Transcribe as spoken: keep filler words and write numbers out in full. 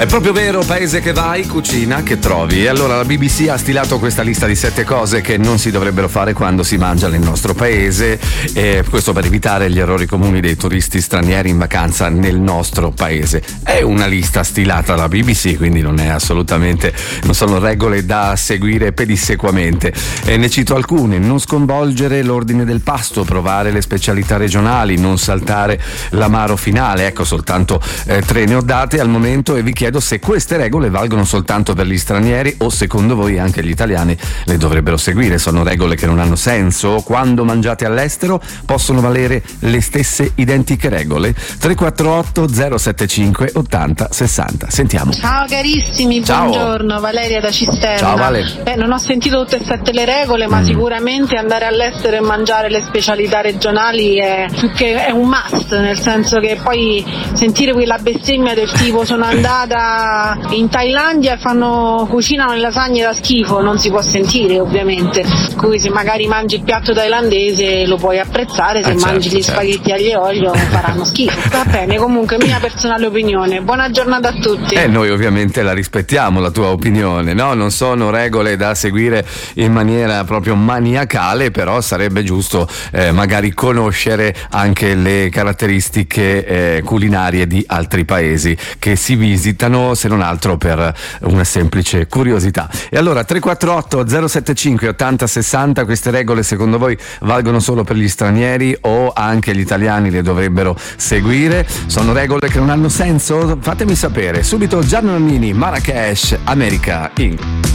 È proprio vero, paese che vai, cucina che trovi. E allora la B B C ha stilato questa lista di sette cose che non si dovrebbero fare quando si mangia nel nostro paese, e questo per evitare gli errori comuni dei turisti stranieri in vacanza nel nostro paese. È una lista stilata dalla B B C, quindi non è assolutamente, non sono regole da seguire pedissequamente. E ne cito alcune: non sconvolgere l'ordine del pasto, provare le specialità regionali, non saltare l'amaro finale. Ecco, soltanto eh, tre ne ho date al momento e vi chiedo se queste regole valgono soltanto per gli stranieri o secondo voi anche gli italiani le dovrebbero seguire. Sono regole che non hanno senso? Quando mangiate all'estero possono valere le stesse identiche regole? tre quattro otto zero sette cinque ottanta sessanta. Sentiamo. Ciao carissimi, Ciao. Buongiorno, Valeria da Cisterna. Ciao Vale. Beh, non ho sentito tutte e sette le regole, ma mm. sicuramente andare all'estero e mangiare le specialità regionali è più che è un must, nel senso che poi sentire quella bestemmia del tipo sono andata in Thailandia e fanno cucinano le lasagne da schifo non si può sentire, ovviamente. Per cui se magari mangi il piatto thailandese lo puoi apprezzare, se eh mangi certo, gli certo. spaghetti aglio e olio faranno schifo. Va bene, comunque mia personale opinione. Buona giornata a tutti. E eh, noi ovviamente la rispettiamo la tua opinione, no? Non sono regole da seguire in maniera proprio maniacale, però sarebbe giusto eh, magari conoscere anche le caratteristiche eh, culinarie di altri paesi che si visitano, se non altro per una semplice curiosità. E allora tre quattro otto zero sette cinque ottanta sessanta, queste regole secondo voi valgono solo per gli stranieri o anche gli italiani le dovrebbero seguire? Sono regole che non hanno senso? Fatemi sapere. Subito Gianni Nannini, Marrakesh, America Inc.